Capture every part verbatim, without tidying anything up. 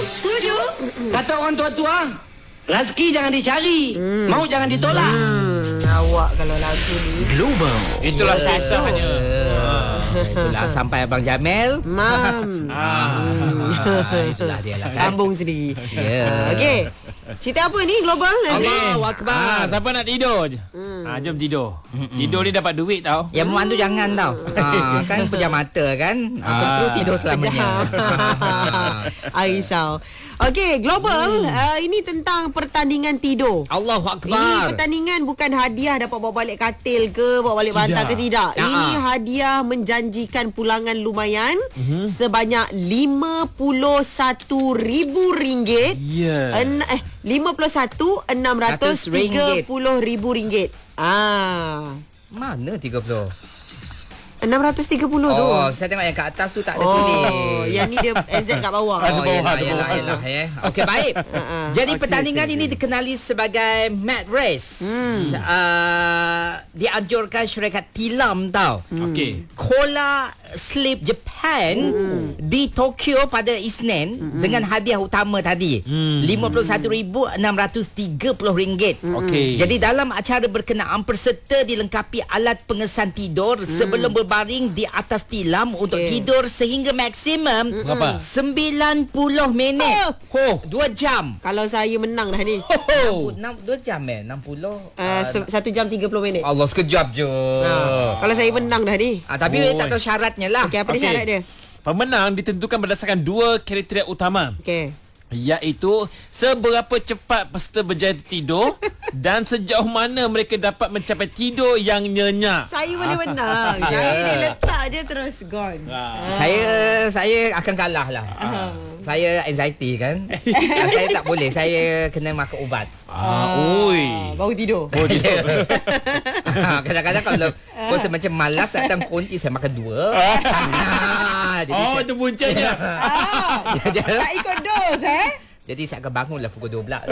Setuju? Kata orang tua-tua, rezeki jangan dicari, hmm. maut jangan ditolak. Hmm, awak kalau lagu ni Global. Itulah yeah. sasahnya. Itulah sampai Abang Jamil. Mam. Ah, hmm. Itulah dia lah kan. Sambung sendiri. Ya. Yeah. Okey. Cerita apa ni global nanti? Allahu Akbar. Ah, siapa nak tidur je? Hmm. Ah, jom tidur. Hmm. Tidur ni dapat duit tau. Yang memang tu jangan tau. Ah, kan pejam mata kan. Ah, terus tidur selamanya. Ah, risau. Okey, global. Hmm. Uh, ini tentang pertandingan tidur. Allahu Akbar. Ini pertandingan bukan hadiah dapat bawa balik katil ke, bawa balik bantal ke tidak. Ya. Ini hadiah menjanjikan pulangan lumayan uh-huh. sebanyak lima puluh satu ribu ringgit. Ya. Yeah. En- eh lima puluh satu enam ratus tiga puluh ribu ringgit. Ah. Mana tiga puluh? enam ratus tiga puluh tu. Oh, saya tengok yang kat atas tu tak ada oh, tulis. Oh, yang ni dia exact kat bawah. Oh, yelah, yelah, yelah, ya. Okey, baik. Jadi okay, pertandingan okay, ini okay. dikenali sebagai mat race. Hmm. Uh, dianjurkan syarikat tilam tau. Hmm. Okey. Cola Sleep Japan hmm. di Tokyo pada Isnin hmm. dengan hadiah utama tadi. Hmm. lima puluh satu ribu enam ratus tiga puluh ringgit. Hmm. Okey. Jadi dalam acara berkenaan peserta dilengkapi alat pengesan tidur hmm. sebelum berbaring di atas tilam untuk okay. tidur sehingga maksimum berapa? sembilan puluh minit. Oh, dua jam. Kalau saya menang dah ni. Oh, dua jam eh, enam puluh. Uh, satu jam tiga puluh minit. Allah, sekejap je. Uh, kalau saya menang dah ni. Ah, tapi oh. tak tahu syaratnya lah. Okey, apa okay. syarat dia? Pemenang ditentukan berdasarkan dua kriteria utama. Okey. Iaitu seberapa cepat peserta berjaya tidur dan sejauh mana mereka dapat mencapai tidur yang nyenyak. Saya boleh menang. Saya ni letak je terus gone. Ah. Saya saya akan kalah lah. Ah. Saya anxiety kan. Saya tak boleh. Saya kena makan ubat. Ah, oi. Baru tidur. Oh, tidur. Kadang-kadang kalau rasa macam malas datang konti, saya makan dua. Jadi oh, itu puncanya. Ah, tak ikut dos eh. Jadi saya akan bangunlah pukul dua belas.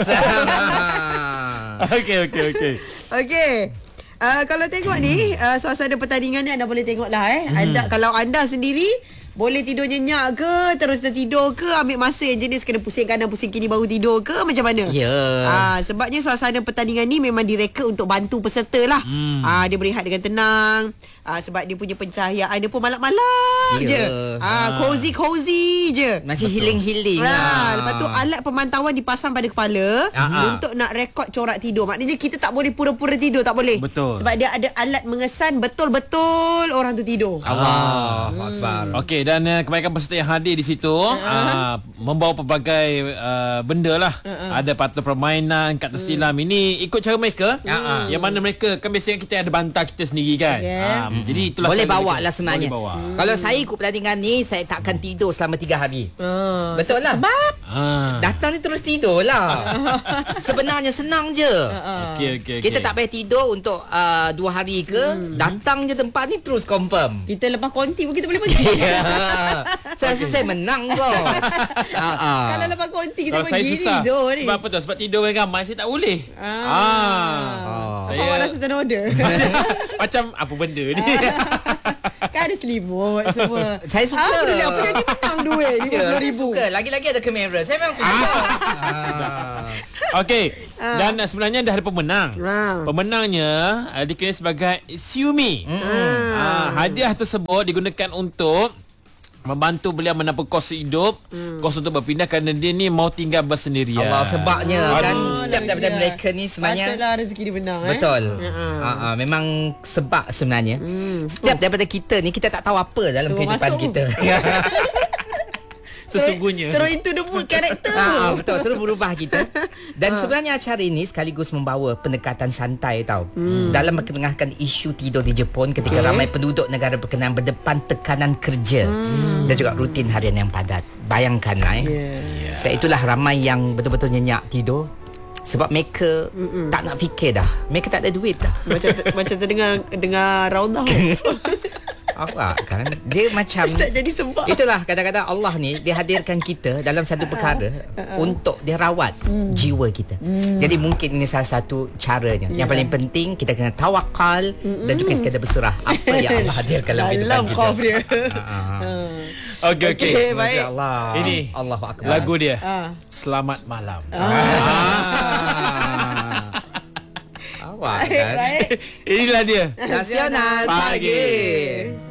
Okey, okey, okey. Okey. Uh, kalau tengok ni uh, suasana pertandingan ni anda boleh tengoklah eh. Hmm. Anda kalau anda sendiri boleh tidur nyenyak ke, terus tertidur ke, ambil masa yang jenis kena pusing kanan pusing kiri baru tidur ke, macam mana? Ya. Yeah. Ah, sebabnya suasana pertandingan ni memang direka untuk bantu peserta lah. Hmm. Ah, dia berehat dengan tenang. Ah, sebab dia punya pencahayaan dia pun malam-malam yeah. je. Ah, cozy-cozy je. Macam healing-healing ah, lah. Lepas tu alat pemantauan dipasang pada kepala ah, untuk ah. nak rekod corak tidur. Maknanya kita tak boleh pura-pura tidur, tak boleh. Betul. Sebab dia ada alat mengesan betul-betul orang tu tidur. Allah Akbar. Hmm. Okey, dan uh, kebanyakan peserta yang hadir di situ uh-huh. uh, membawa pelbagai uh, benda lah. Uh-huh. Ada patut permainan kat atas tilam. Uh. Ini ikut cara mereka. Uh-huh. Yang mana mereka kan biasanya kita ada bantal kita sendiri kan. Okay. Uh, Hmm. Jadi itulah boleh bawa lah sebenarnya. Hmm. Kalau saya ikut pertandingan ni, saya tak akan tidur selama tiga hari. Uh, Betul lah. Sebab uh. datang ni terus tidur lah. Sebenarnya senang je. Uh-uh. Okay, okay, kita okay. tak payah tidur untuk uh, dua hari ke. Hmm. Datang je tempat ni terus confirm. Kita lepas konti pun kita boleh pergi. Saya rasa saya menang kau. uh-uh. Kalau lepas konti kita kalau pergi susah. tidur ni. Sebab apa tu? Sebab tidur dengan ramai saya tak boleh. Ah. ah. Oh. Saya awak rasa ternoda. Macam apa benda ni? Kan ada selimut semua. Saya suka. Apa dia apa jadi menang duit lima puluh ribu. Saya suka. Lagi-lagi ada kamera. Saya memang suka. ah. Okey. Ah. Dan uh, sebenarnya dah ada pemenang. Ah. Pemenangnya uh, dikenali sebagai Xiaomi. Hmm. Ah. Hadiah tersebut digunakan untuk membantu beliau menambah kos hidup, hmm. kos untuk berpindah kerana dia ni mau tinggal bersendirian. Allah, sebabnya Aduh. kan setiap daripada mereka ni sebenarnya patutlah rezeki dia menang. Betul. Eh? Ha uh, uh, memang sebab sebenarnya. Hmm. Setiap daripada kita ni kita tak tahu apa dalam Tuh, kehidupan masuk. kita. Sesungguhnya terus into the mood karakter. Ha, betul, terus berubah kita. Dan sebenarnya acara ini sekaligus membawa pendekatan santai tau. Hmm. Dalam mengetengahkan isu tidur di Jepun ketika okay. ramai penduduk negara berkenaan berdepan tekanan kerja hmm. dan juga rutin harian yang padat. Bayangkanlah eh. Yeah. Yeah. Sebab itulah ramai yang betul-betul nyenyak tidur. Sebab mereka Mm-mm. tak nak fikir dah. Mereka tak ada duit dah. Macam macam terdengar dengar raundah. Awak kan dia macam jadi sebab itulah kadang-kadang Allah ni dia hadirkan kita dalam satu perkara uh, uh, uh. untuk dia rawat mm. jiwa kita. Mm. Jadi mungkin ini salah satu caranya. Yeah. Yang paling penting kita kena tawakal mm-mm. dan juga kena berserah apa yang Allah hadirkan dalam kehidupan kita. Dalam kau dia. uh. Okey okey. Okey, baik. Allah. Ini Allahu akbar. lagu dia. Ah. Selamat malam. Ah. Awak Baik, kan. baik. Inilah dia. Nasional Pagi. pagi.